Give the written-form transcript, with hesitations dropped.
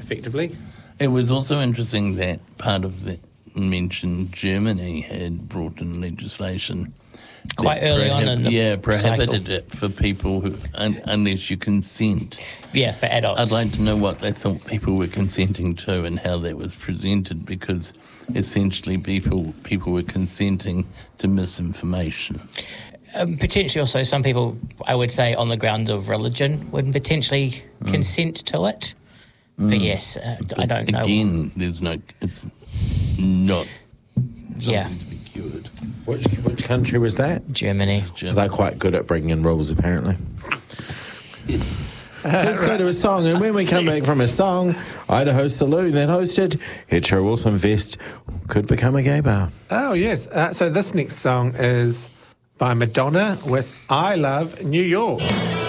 effectively. It was also interesting that part of the mentioned Germany had brought in legislation quite early on in the prohibited cycle. it for people who unless you consent. Yeah, for adults. I'd like to know what they thought people were consenting to and how that was presented, because essentially people were consenting to misinformation. Potentially also some people, I would say, on the grounds of religion would potentially consent to it. But yes, I don't know. Again, it's not Yeah. something to be cured. Which country was that? Germany. They're quite good at bringing in rules, apparently. Let's go to a song, and when we come back from a song, Idaho Saloon that hosted Hetero Awesome Fest could become a gay bar. Oh, yes. So this next song is by Madonna with I Love New York.